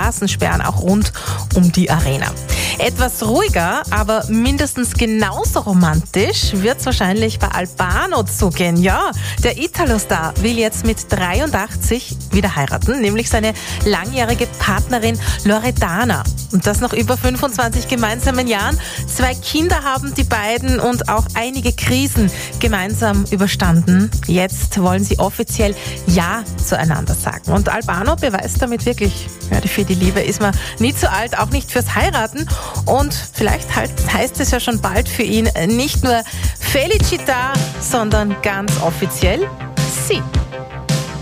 Straßensperren auch rund um die Arena. Etwas ruhiger, aber mindestens genauso romantisch wird es wahrscheinlich bei Albano zugehen. Ja, der Italo-Star will jetzt mit 83 wieder heiraten, nämlich seine langjährige Partnerin Loredana. Und das nach über 25 gemeinsamen Jahren. 2 Kinder haben die beiden und auch einige Krisen gemeinsam überstanden. Jetzt wollen sie offiziell Ja zueinander sagen. Und Albano beweist damit wirklich, ja, für die Liebe ist man nie zu alt, auch nicht fürs Heiraten. Und vielleicht heißt es ja schon bald für ihn nicht nur Felicità, sondern ganz offiziell Sie.